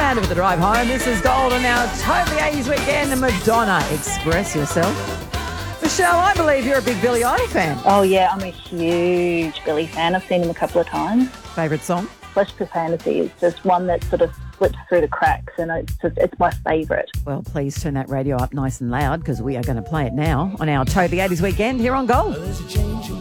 Amanda with the drive home. This is Golden, our totally 80s weekend, and Madonna, Express Yourself. Michelle, I believe you're a big Billy Idol fan. Oh, yeah, I'm a huge Billy fan. I've seen him a couple of times. Favourite song? Flesh for Fantasy is just one that sort of slips through the cracks, and it's my favourite. Well, please turn that radio up nice and loud because we are going to play it now on our totally 80s weekend here on Gold.